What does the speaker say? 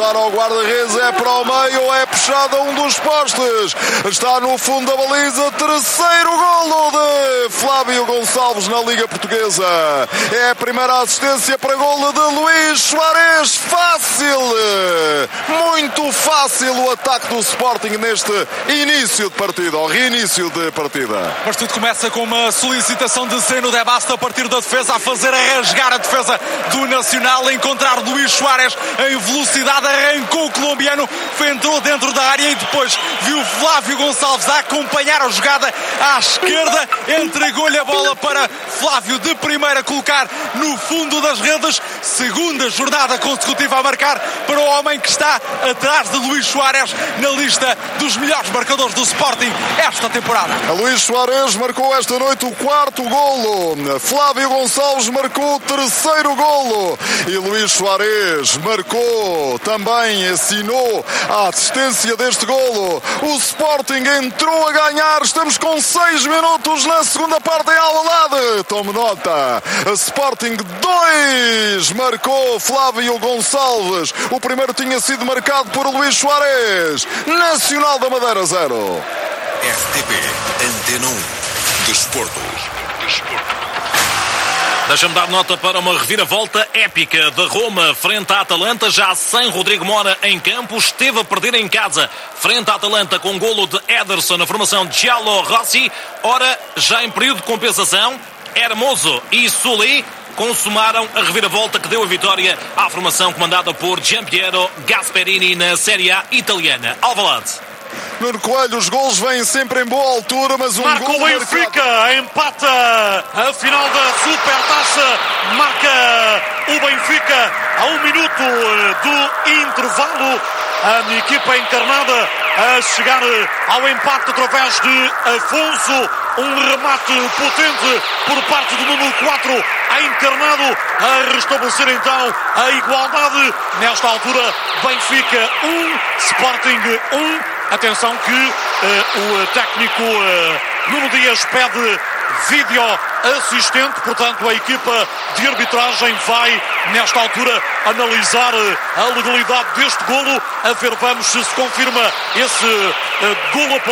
levantar ao guarda-redes, é para o meio, é puxado a um dos postes, está no fundo da baliza, terceiro golo de Flávio Gonçalves na Liga Portuguesa. É a primeira assistência para golo de Luís Soares. Fácil, muito fácil o ataque do Sporting neste início de partida, ou reinício de partida. Mas tudo começa com uma solicitação de Zeno de Basta a partir da defesa, a fazer a rasgar a defesa do Nacional, a encontrar Luís Soares em velocidade, arrancou o colombiano, entrou dentro da área e depois viu Flávio Gonçalves a acompanhar a jogada à esquerda, entregou-lhe a bola para Flávio de primeira colocar no fundo das redes. Segunda jornada consecutiva a marcar para o homem que está atrás de Luís Soares na lista dos melhores marcadores do Sporting esta temporada. A Luís Soares marcou esta noite o quarto golo, Flávio Gonçalves marcou o terceiro golo e Luís Soares marcou, também assinou a assistência deste golo. O Sporting entrou a ganhar, estamos com 6 minutos na segunda parte em Alvalade. Tome nota, Sporting 2, marcou Flávio Gonçalves, o primeiro tinha sido marcado por Luís Soares. Nacional da Madeira 0. RTP Antena 1 Desporto. Deixa-me dar nota para uma reviravolta épica da Roma frente à Atalanta, já sem Rodrigo Mora em campo, esteve a perder em casa frente à Atalanta com golo de Ederson na formação de Giallo Rossi. Ora, já em período de compensação, Hermoso e Sully consumaram a reviravolta que deu a vitória à formação comandada por Giampiero Gasperini na Série A italiana. Alvalade. Nuno Coelho, os golos vêm sempre em boa altura, mas marca o Benfica, empata a final da Supertaça, marca o Benfica a 1 minuto do intervalo. A equipa encarnada a chegar ao empate através de Afonso, um remate potente por parte do número 4, a encarnado a restabelecer então a igualdade. Nesta altura, Benfica 1, Sporting 1. Atenção que o técnico Nuno Dias pede vídeo assistente, portanto a equipa de arbitragem vai nesta altura analisar a legalidade deste golo, a ver, vamos se confirma esse golo.